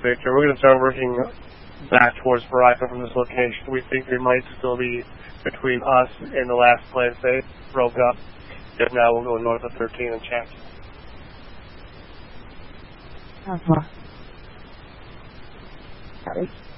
Victor. We're going to start working back towards Verizon from this location. We think we might still be between us and the last place they broke up. If now we'll go north of 13 and check. Copy.